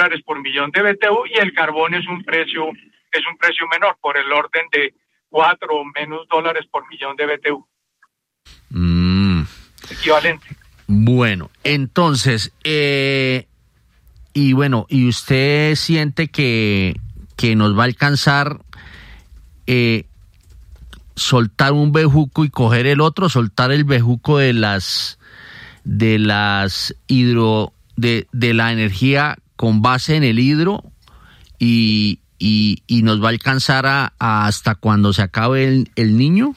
$2 por millón de BTU, y el carbón es un precio menor, por el orden de 4 o menos dólares por millón de BTU. Equivalente. Bueno, entonces, y usted siente que nos va a alcanzar soltar un bejuco y coger el otro, soltar el bejuco de la energía con base en el hidro, y nos va a alcanzar hasta cuando se acabe el Niño?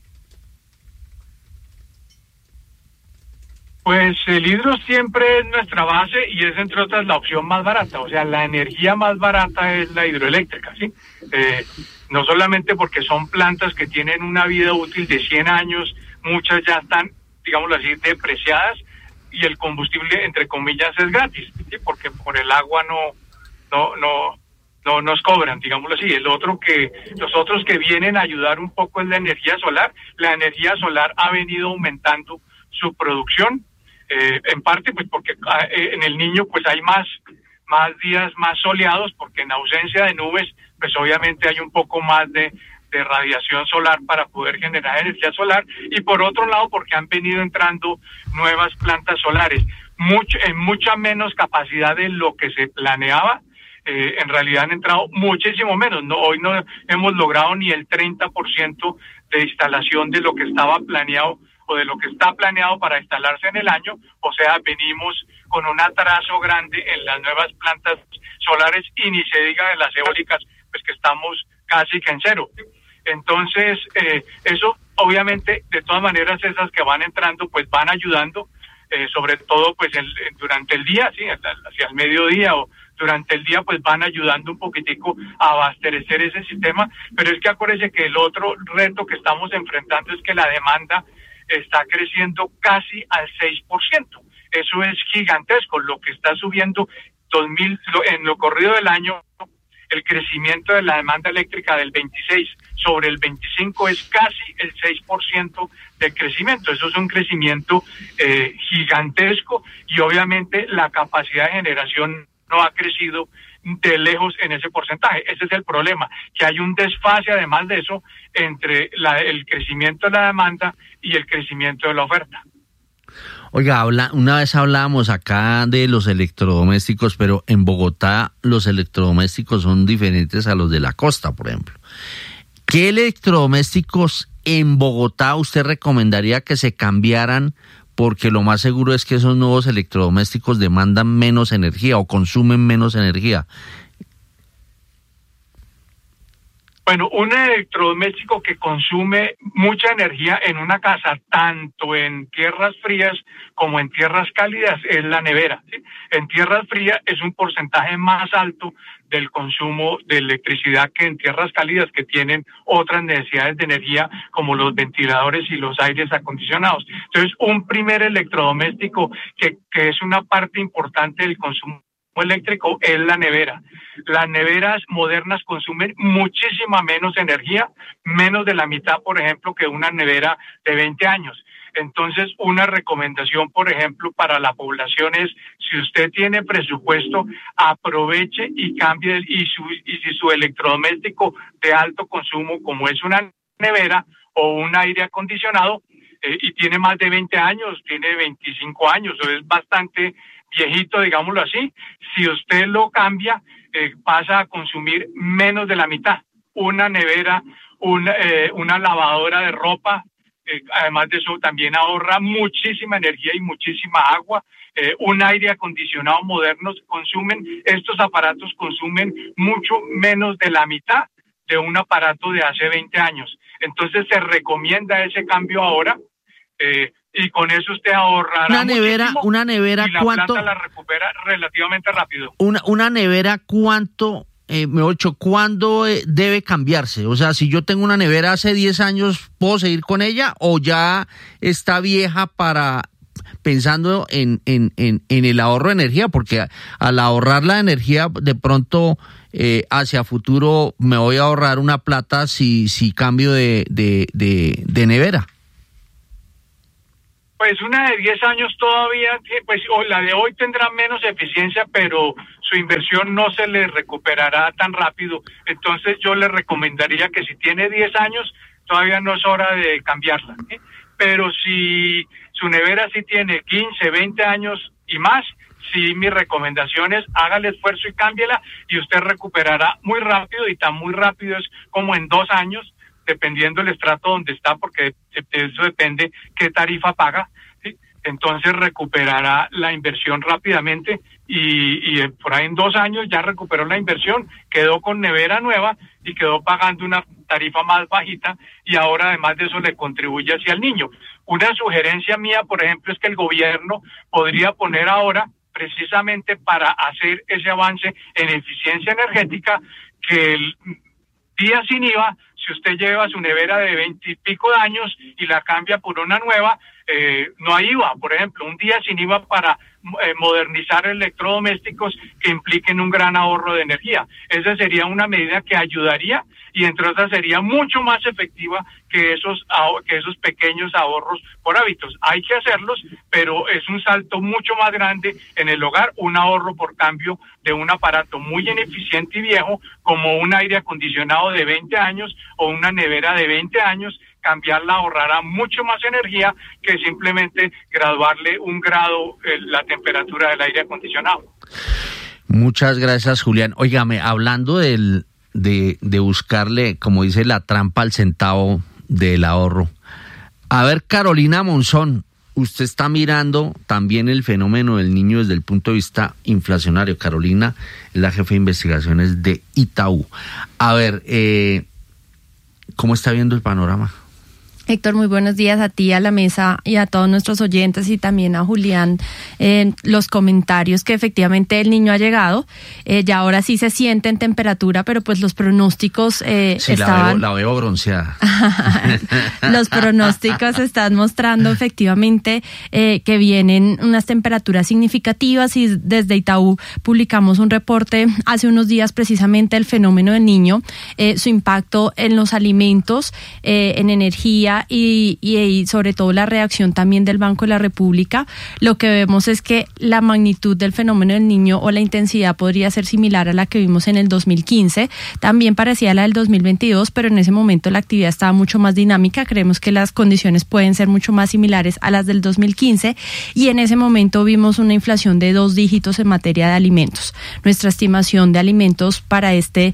Pues el hidro siempre es nuestra base y es, entre otras, la opción más barata. O sea, la energía más barata es la hidroeléctrica, ¿sí? No solamente porque son plantas que tienen una vida útil de 100 años, muchas ya están, digámoslo así, depreciadas, y el combustible, entre comillas, es gratis, ¿sí? Porque por el agua no nos cobran, digámoslo así. Los otros que vienen a ayudar un poco es la energía solar. La energía solar ha venido aumentando su producción, en parte pues porque en el Niño pues hay más días más soleados, porque en ausencia de nubes pues obviamente hay un poco más de radiación solar para poder generar energía solar, y por otro lado porque han venido entrando nuevas plantas solares, en mucha menos capacidad de lo que se planeaba. En realidad han entrado muchísimo menos. Hoy no hemos logrado ni el 30% de instalación de lo que estaba planeado o de lo que está planeado para instalarse en el año. O sea, venimos con un atraso grande en las nuevas plantas solares, y ni se diga de las eólicas, pues que estamos casi que en cero. Entonces, eso obviamente, de todas maneras, esas que van entrando pues van ayudando, sobre todo pues durante el día, sí, hacia el mediodía o durante el día, pues van ayudando un poquitico a abastecer ese sistema. Pero es que acuérdense que el otro reto que estamos enfrentando es que la demanda está creciendo casi al 6%. Eso es gigantesco, lo que está subiendo en lo corrido del año. El crecimiento de la demanda eléctrica del 26 sobre el 25 es casi el 6% de crecimiento. Eso es un crecimiento gigantesco, y obviamente la capacidad de generación no ha crecido de lejos en ese porcentaje. Ese es el problema, que hay un desfase, además de eso, entre el crecimiento de la demanda y el crecimiento de la oferta. Oiga, una vez hablábamos acá de los electrodomésticos, pero en Bogotá los electrodomésticos son diferentes a los de la costa, por ejemplo. ¿Qué electrodomésticos en Bogotá usted recomendaría que se cambiaran? Porque lo más seguro es que esos nuevos electrodomésticos demandan menos energía o consumen menos energía. Bueno, un electrodoméstico que consume mucha energía en una casa, tanto en tierras frías como en tierras cálidas, es la nevera, ¿sí? En tierras frías es un porcentaje más alto del consumo de electricidad que en tierras cálidas, que tienen otras necesidades de energía como los ventiladores y los aires acondicionados. Entonces, un primer electrodoméstico que es una parte importante del consumo eléctrico es la nevera. Las neveras modernas consumen muchísima menos energía, menos de la mitad, por ejemplo, que una nevera de 20 años. Entonces, una recomendación, por ejemplo, para la población es, si usted tiene presupuesto, aproveche y cambie, y si su electrodoméstico de alto consumo, como es una nevera o un aire acondicionado, y tiene más de 20 años, tiene 25 años, o es bastante viejito, digámoslo así, si usted lo cambia, pasa a consumir menos de la mitad. Una nevera, una lavadora de ropa, además de eso también ahorra muchísima energía y muchísima agua. Un aire acondicionado moderno estos aparatos consumen mucho menos de la mitad de un aparato de hace 20 años. Entonces se recomienda ese cambio ahora, y con eso usted ahorrará una nevera, y la ¿cuánto? planta la recupera relativamente rápido. Una nevera, ¿cuánto? ¿Cuándo debe cambiarse? O sea, si yo tengo una nevera hace 10 años, ¿puedo seguir con ella o ya está vieja pensando en el ahorro de energía? Porque al ahorrar la energía, de pronto hacia futuro me voy a ahorrar una plata si cambio de nevera. Pues una de 10 años todavía, pues o la de hoy tendrá menos eficiencia, pero su inversión no se le recuperará tan rápido. Entonces yo le recomendaría que si tiene 10 años, todavía no es hora de cambiarla, ¿sí? Pero si su nevera sí tiene 15, 20 años y más, sí, mi recomendación es haga el esfuerzo y cámbiela, y usted recuperará muy rápido, y tan muy rápido es como en 2 años, dependiendo del estrato donde está, porque eso depende qué tarifa paga, ¿sí? Entonces recuperará la inversión rápidamente, y por ahí en 2 años ya recuperó la inversión, quedó con nevera nueva y quedó pagando una tarifa más bajita, y ahora además de eso le contribuye hacia el niño. Una sugerencia mía, por ejemplo, es que el gobierno podría poner ahora, precisamente para hacer ese avance en eficiencia energética, que el día sin IVA, si usted lleva su nevera de 20 y pico de años y la cambia por una nueva, no hay IVA. Por ejemplo, un día sin IVA para modernizar electrodomésticos que impliquen un gran ahorro de energía. Esa sería una medida que ayudaría, y entre otras sería mucho más efectiva que esos pequeños ahorros por hábitos. Hay que hacerlos, pero es un salto mucho más grande en el hogar, un ahorro por cambio de un aparato muy ineficiente y viejo, como un aire acondicionado de 20 años o una nevera de 20 años. Cambiarla ahorrará mucho más energía que simplemente graduarle un grado la temperatura del aire acondicionado. Muchas gracias, Julián. Óigame, hablando de buscarle, como dice, la trampa al centavo del ahorro. A ver, Carolina Monzón, usted está mirando también el fenómeno del niño desde el punto de vista inflacionario. Carolina es la jefe de investigaciones de Itaú. A ver, ¿cómo está viendo el panorama? Héctor, muy buenos días a ti, a la mesa y a todos nuestros oyentes, y también a Julián los comentarios, que efectivamente el niño ha llegado, ya ahora sí se siente en temperatura, pero pues los pronósticos sí, estaban... la veo bronceada. Los pronósticos están mostrando efectivamente que vienen unas temperaturas significativas, y desde Itaú publicamos un reporte hace unos días precisamente del fenómeno del niño, su impacto en los alimentos, en energía, y sobre todo la reacción también del Banco de la República. Lo que vemos es que la magnitud del fenómeno del niño, o la intensidad, podría ser similar a la que vimos en el 2015, también parecía la del 2022, pero en ese momento la actividad estaba mucho más dinámica. Creemos que las condiciones pueden ser mucho más similares a las del 2015, y en ese momento vimos una inflación de 2 dígitos en materia de alimentos. Nuestra estimación de alimentos para este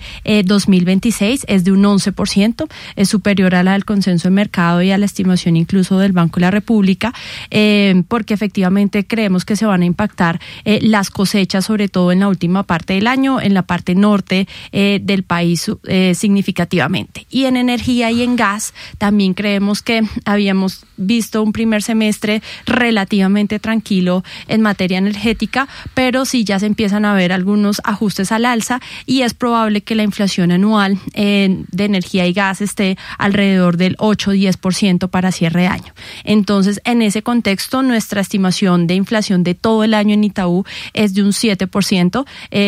2026 es de un 11%, es superior a la del consenso de mercado y a la estimación incluso del Banco de la República, porque efectivamente creemos que se van a impactar las cosechas, sobre todo en la última parte del año, en la parte norte del país significativamente. Y en energía y en gas también creemos que habíamos visto un primer semestre relativamente tranquilo en materia energética, pero sí ya se empiezan a ver algunos ajustes al alza, y es probable que la inflación anual de energía y gas esté alrededor del 8-10% para cierre de año. Entonces, en ese contexto, nuestra estimación de inflación de todo el año en Itaú es de un 7%,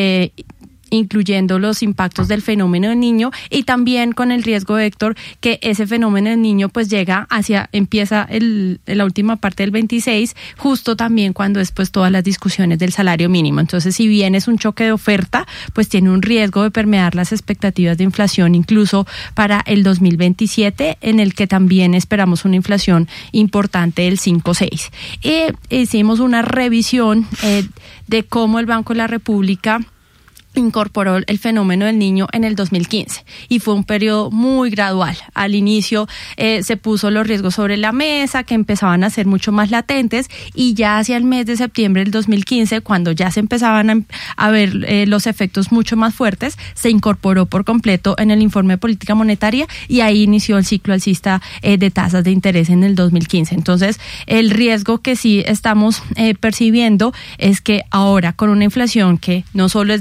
incluyendo los impactos del fenómeno del niño, y también con el riesgo, Héctor, que ese fenómeno del niño pues empieza la última parte del 26, justo también cuando después todas las discusiones del salario mínimo. Entonces, si bien es un choque de oferta, pues tiene un riesgo de permear las expectativas de inflación incluso para el 2027, en el que también esperamos una inflación importante del 5-6. Hicimos una revisión de cómo el Banco de la República incorporó el fenómeno del niño en el 2015, y fue un periodo muy gradual. Al inicio se puso los riesgos sobre la mesa, que empezaban a ser mucho más latentes, y ya hacia el mes de septiembre del 2015, cuando ya se empezaban a ver los efectos mucho más fuertes, se incorporó por completo en el informe de política monetaria, y ahí inició el ciclo alcista de tasas de interés en el 2015. Entonces, el riesgo que sí estamos percibiendo es que ahora, con una inflación que no solo es de oferta,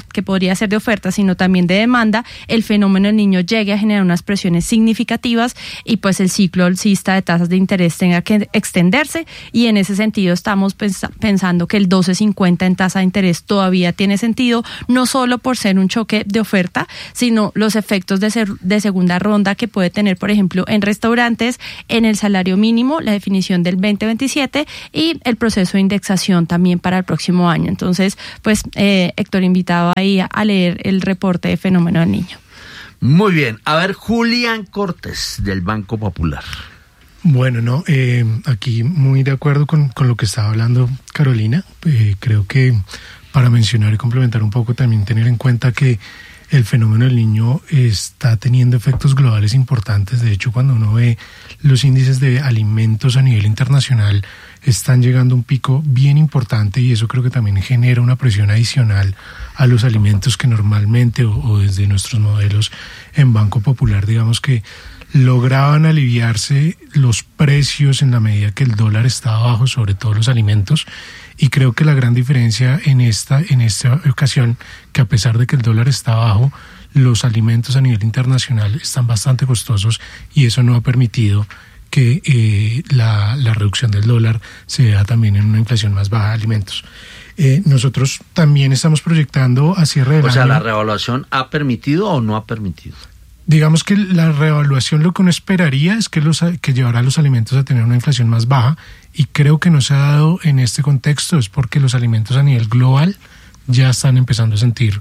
que podría ser de oferta, sino también de demanda, el fenómeno del Niño llegue a generar unas presiones significativas y pues el ciclo alcista de tasas de interés tenga que extenderse, y en ese sentido estamos pensando que el 12.50 en tasa de interés todavía tiene sentido, no solo por ser un choque de oferta, sino los efectos de segunda ronda que puede tener, por ejemplo, en restaurantes, en el salario mínimo, la definición del 2027 y el proceso de indexación también para el próximo año. Entonces, pues Héctor, invitado ahí a leer el reporte de fenómeno del Niño. Muy bien. A ver, Julián Cortés, del Banco Popular. Bueno, no, aquí muy de acuerdo con lo que estaba hablando Carolina. Creo que para mencionar y complementar un poco, también tener en cuenta que el fenómeno del Niño está teniendo efectos globales importantes. De hecho, cuando uno ve los índices de alimentos a nivel internacional, están llegando a un pico bien importante, y eso creo que también genera una presión adicional a los alimentos que normalmente o desde nuestros modelos en Banco Popular, digamos que lograban aliviarse los precios en la medida que el dólar estaba bajo, sobre todo los alimentos. Y creo que la gran diferencia en esta ocasión, que a pesar de que el dólar está bajo, los alimentos a nivel internacional están bastante costosos, y eso no ha permitido que la reducción del dólar se vea también en una inflación más baja de alimentos. Nosotros también estamos proyectando a cierre del año. O sea, ¿la revaluación ha permitido o no ha permitido? Digamos que la revaluación, lo que uno esperaría es que llevará a los alimentos a tener una inflación más baja, y creo que no se ha dado en este contexto, es porque los alimentos a nivel global ya están empezando a sentir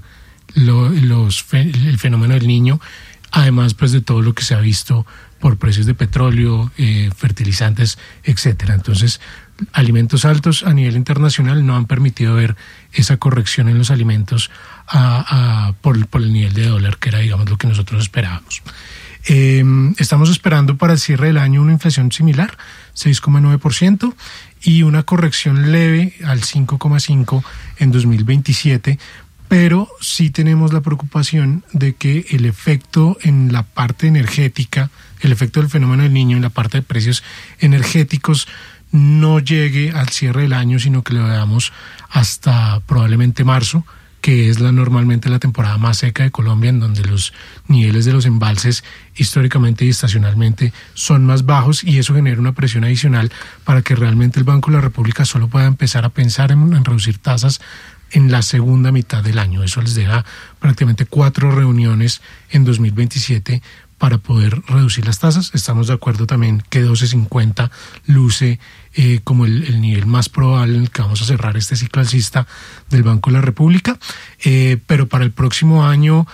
el fenómeno del Niño, además pues de todo lo que se ha visto por precios de petróleo, fertilizantes, etcétera. Entonces, alimentos altos a nivel internacional no han permitido ver esa corrección en los alimentos por el nivel de dólar, que era, digamos, lo que nosotros esperábamos. Estamos esperando para el cierre del año una inflación similar, 6,9%, y una corrección leve al 5,5% en 2027, pero sí tenemos la preocupación de que el efecto en la parte energética, el efecto del fenómeno del Niño en la parte de precios energéticos, no llegue al cierre del año, sino que lo veamos hasta probablemente marzo, que es normalmente la temporada más seca de Colombia, en donde los niveles de los embalses históricamente y estacionalmente son más bajos, y eso genera una presión adicional para que realmente el Banco de la República solo pueda empezar a pensar en reducir tasas en la segunda mitad del año. Eso les deja prácticamente 4 reuniones en 2027 para poder reducir las tasas. Estamos de acuerdo también que 12.50 luce como el nivel más probable en el que vamos a cerrar este ciclo alcista del Banco de la República, pero para el próximo año,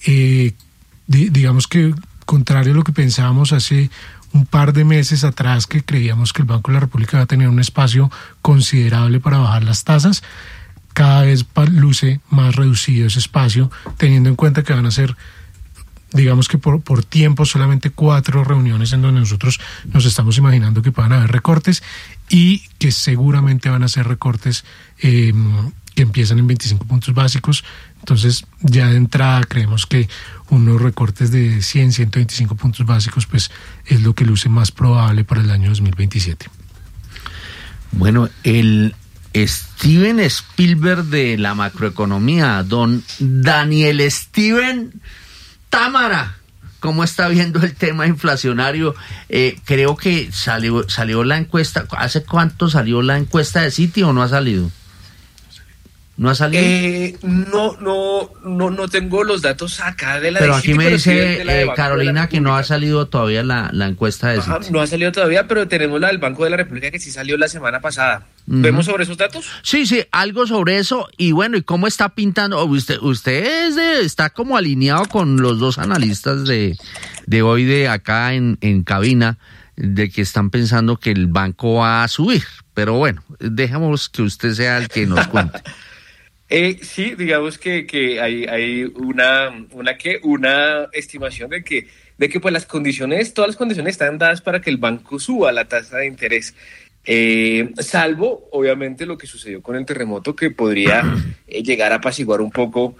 digamos que contrario a lo que pensábamos hace un par de meses atrás, que creíamos que el Banco de la República va a tener un espacio considerable para bajar las tasas, cada vez luce más reducido ese espacio, teniendo en cuenta que van a ser, digamos que por tiempo, solamente 4 reuniones en donde nosotros nos estamos imaginando que puedan haber recortes, y que seguramente van a ser recortes que empiezan en 25 puntos básicos. Entonces, ya de entrada creemos que unos recortes de 100, 125 puntos básicos pues es lo que luce más probable para el año 2027. Bueno, el Steven Spielberg de la macroeconomía, don Daniel Steven Támara, ¿cómo está viendo el tema inflacionario? Creo que salió la encuesta. ¿Hace cuánto salió la encuesta de Citi o no ha salido? ¿No ha salido? No tengo los datos acá de la pero de aquí Citi, me dice Carolina que no ha salido salido todavía la encuesta de Citi. No ha salido todavía, pero tenemos la del Banco de la República que sí salió la semana pasada. ¿Vemos sobre esos datos? Sí, algo sobre eso. Y bueno, ¿y cómo está pintando? Usted está como alineado con los dos analistas de hoy de acá en cabina, de que están pensando que el banco va a subir. Pero bueno, dejemos que usted sea el que nos cuente. Sí, digamos que hay una estimación de que pues todas las condiciones están dadas para que el banco suba la tasa de interés. Salvo, obviamente, lo que sucedió con el terremoto, que podría llegar a apaciguar un poco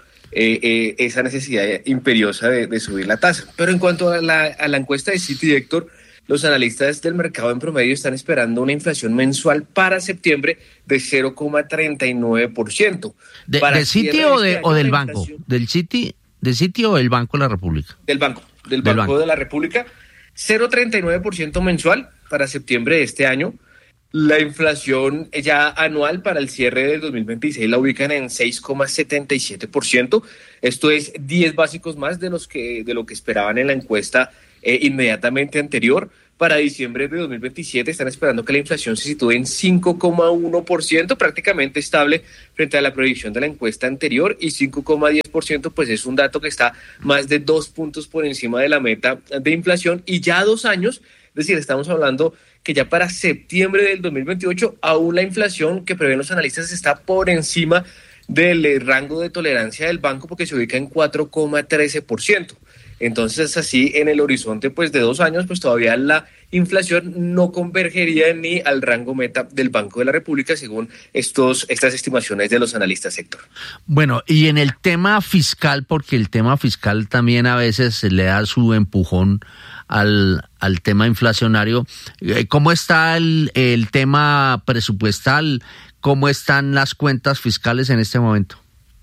esa necesidad imperiosa de subir la tasa. Pero en cuanto a la encuesta de Citi, Héctor, los analistas del mercado en promedio están esperando una inflación mensual para septiembre de 0,39%. ¿De Citi o del banco? ¿Del Citi o del Banco de la República? Del Banco de la República, 0,39% mensual para septiembre de este año. La inflación ya anual para el cierre del 2026 la ubican en 6,77%. Esto es 10 básicos más de lo que esperaban en la encuesta inmediatamente anterior. Para diciembre de 2027 están esperando que la inflación se sitúe en 5,1%, prácticamente estable frente a la predicción de la encuesta anterior, y 5,10% pues es un dato que está más de 2 puntos por encima de la meta de inflación, y ya 2 años, es decir, estamos hablando que ya para septiembre del 2028 aún la inflación que prevén los analistas está por encima del rango de tolerancia del banco, porque se ubica en 4,13%. Entonces, así en el horizonte pues de 2 años, pues todavía la inflación no convergería ni al rango meta del Banco de la República, según estas estimaciones de los analistas, Héctor. Bueno, y en el tema fiscal, porque el tema fiscal también a veces le da su empujón al tema inflacionario, ¿cómo está el tema presupuestal? ¿Cómo están las cuentas fiscales en este momento?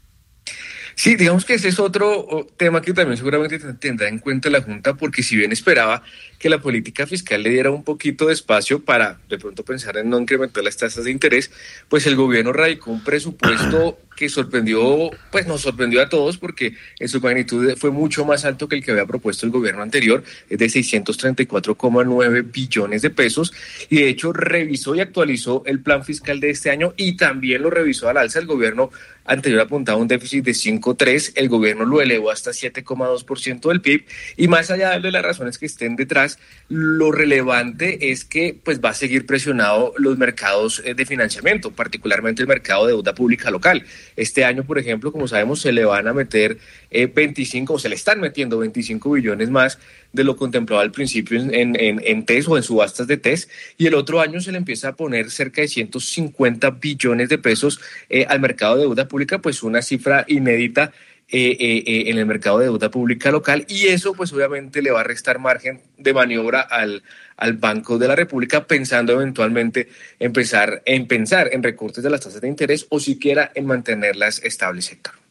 Sí, digamos que ese es otro tema que también seguramente tendrá en cuenta la Junta, porque si bien esperaba que la política fiscal le diera un poquito de espacio para de pronto pensar en no incrementar las tasas de interés, pues el gobierno radicó un presupuesto que nos sorprendió a todos, porque en su magnitud fue mucho más alto que el que había propuesto el gobierno anterior, es de 634,9 billones de pesos, y de hecho revisó y actualizó el plan fiscal de este año y también lo revisó al alza. El gobierno anterior apuntaba un déficit de 5,3, el gobierno lo elevó hasta 7,2% del PIB, y más allá de las razones que estén detrás, lo relevante es que pues va a seguir presionado los mercados de financiamiento, particularmente el mercado de deuda pública local. Este año, por ejemplo, como sabemos, se le van a meter 25, o se le están metiendo 25 billones más de lo contemplado al principio en TES o en subastas de TES, y el otro año se le empieza a poner cerca de 150 billones de pesos al mercado de deuda pública, pues una cifra inédita en el mercado de deuda pública local, y eso pues obviamente le va a restar margen de maniobra al Banco de la República, pensando eventualmente en pensar en recortes de las tasas de interés o siquiera en mantenerlas estables, sector.